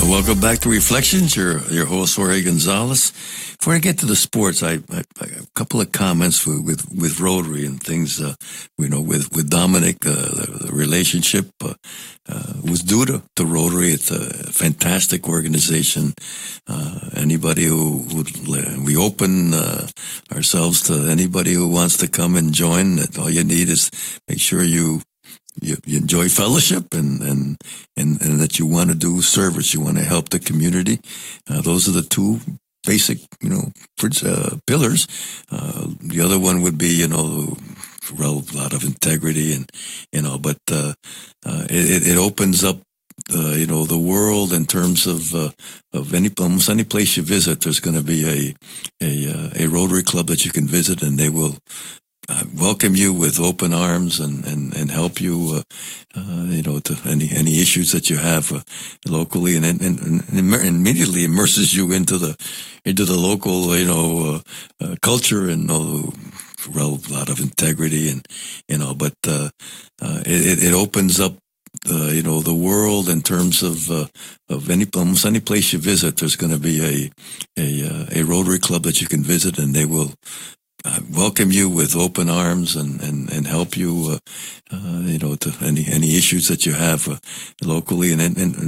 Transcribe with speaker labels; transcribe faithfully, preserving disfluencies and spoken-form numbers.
Speaker 1: welcome back to Reflections. Your your host Jorge Gonzalez. Before I get to the sports, I, I, I a couple of comments with with, with Rotary and things. Uh, you know, with with Dominic, uh, the, the relationship uh, uh, was due to, to Rotary. It's a fantastic organization. Uh, anybody who would, we open uh, ourselves to anybody who wants to come and join. All you need is make sure you. You, you enjoy fellowship and, and, and, and that you want to do service. You want to help the community. Uh, those are the two basic, you know, uh, pillars. Uh, the other one would be, you know, a lot of integrity and, you know, but, uh, uh, it, it opens up, uh, you know, the world in terms of, uh, of any, almost any place you visit, there's going to be a, a, uh, a Rotary Club that you can visit, and they will, Uh, welcome you with open arms and, and, and help you, uh, uh, you know, to any, any issues that you have uh, locally, and, and, and, and immediately immerses you into the, into the local, you know, uh, uh, culture and all, well, a lot of integrity and, you know, but, uh, uh, it, it opens up, uh, you know, the world in terms of, uh, of any, almost any place you visit, there's going to be a, a, uh, a Rotary Club that you can visit, and they will, Uh, welcome you with open arms and, and, and help you, uh, uh, you know, to any, any issues that you have uh, locally, and, and, and